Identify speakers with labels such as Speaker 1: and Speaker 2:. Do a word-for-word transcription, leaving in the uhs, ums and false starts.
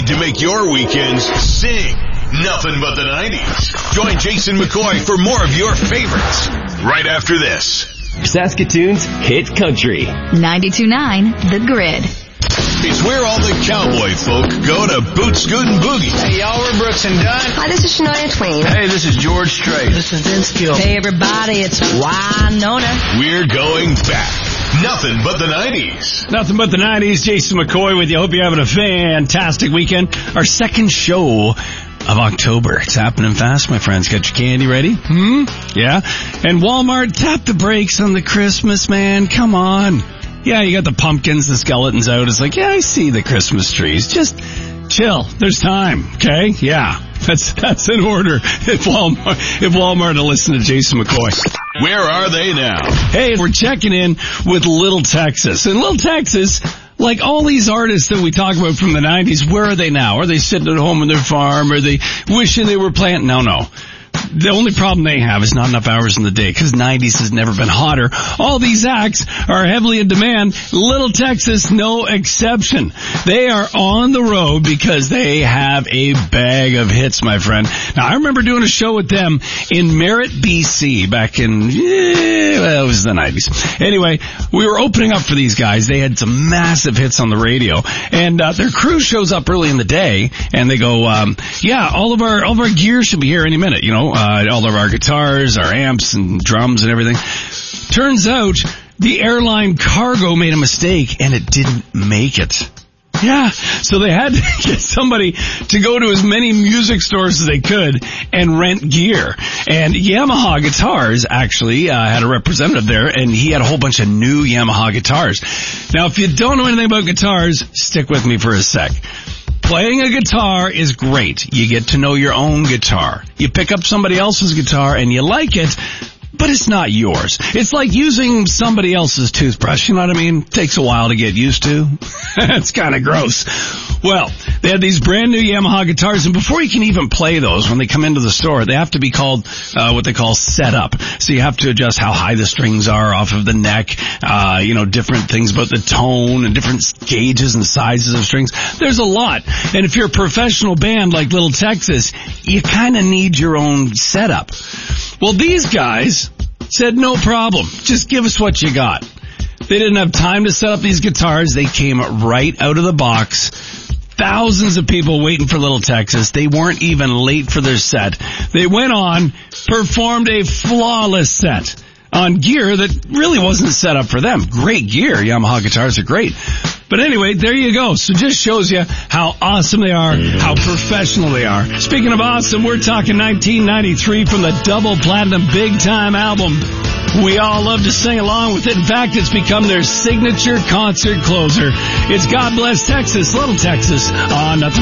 Speaker 1: to make your weekends sing. Nothing but the nineties. Join Jason McCoy for more of your favorites right after this.
Speaker 2: Saskatoon's Hit Country.
Speaker 3: ninety-two point nine The Grid.
Speaker 1: It's where all the cowboy folk go to boot, scoot, and boogie.
Speaker 4: Hey, y'all, we're Brooks and Dunn.
Speaker 5: Hi, this is Shania Twain.
Speaker 4: Hey, this is George Strait.
Speaker 6: This is Vince Gill.
Speaker 7: Hey, everybody, it's Wynonna.
Speaker 1: We're going back. Nothing but the nineties.
Speaker 8: Nothing but the nineties. Jason McCoy with you. Hope you're having a fantastic weekend. Our second show of October. It's happening fast, my friends. Got your candy ready? Hmm? Yeah? And Walmart, tap the brakes on the Christmas, man. Come on. Yeah, you got the pumpkins, the skeletons out. It's like, yeah, I see the Christmas trees. Just chill. There's time, okay? Yeah. That's that's in order if Walmart, if Walmart will listen to Jason McCoy.
Speaker 1: Where are they now?
Speaker 8: Hey, we're checking in with Little Texas. And Little Texas, like all these artists that we talk about from the nineties, where are they now? Are they sitting at home on their farm? Are they wishing they were planting? No, no. The only problem they have is not enough hours in the day, because nineties has never been hotter. All these acts are heavily in demand. Little Texas, no exception. They are on the road because they have a bag of hits, my friend. Now, I remember doing a show with them in Merritt, B C back in, yeah, well, it was the nineties. Anyway, we were opening up for these guys. They had some massive hits on the radio, and uh, their crew shows up early in the day, and they go, um, yeah, all of our all of our gear should be here any minute, you know. Uh, all of our guitars, our amps and drums and everything. Turns out the airline cargo made a mistake and it didn't make it. Yeah, so they had to get somebody to go to as many music stores as they could and rent gear. And Yamaha Guitars actually uh, had a representative there, and he had a whole bunch of new Yamaha guitars. Now, if you don't know anything about guitars, stick with me for a sec. Playing a guitar is great. You get to know your own guitar. You pick up somebody else's guitar and you like it, but it's not yours. It's like using somebody else's toothbrush. You know what I mean? It takes a while to get used to. It's kind of gross. Well, they had these brand new Yamaha guitars, and before you can even play those, when they come into the store, they have to be called uh, what they call set up. So you have to adjust how high the strings are off of the neck, uh, you know, different things about the tone and different gauges and sizes of strings. There's a lot. And if you're a professional band like Little Texas, you kind of need your own setup. Well, these guys said, no problem. Just give us what you got. They didn't have time to set up these guitars. They came right out of the box. Thousands of people waiting for Little Texas. They weren't even late for their set. They went on, performed a flawless set on gear that really wasn't set up for them. Great gear. Yamaha guitars are great. But anyway, there you go. So just shows you how awesome they are, how professional they are. Speaking of awesome, we're talking nineteen ninety-three from the double platinum Big Time album. We all love to sing along with it. In fact, it's become their signature concert closer. It's God Bless Texas, Little Texas on Nothing